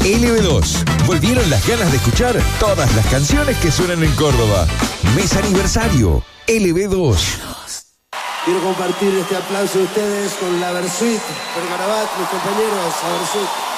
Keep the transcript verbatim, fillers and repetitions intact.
L B dos. Volvieron las ganas de escuchar todas las canciones que suenan en Córdoba. Mes aniversario. L B dos. Quiero compartir este aplauso de ustedes con la Versuit, Pergarabat, mis compañeros, la Versuit.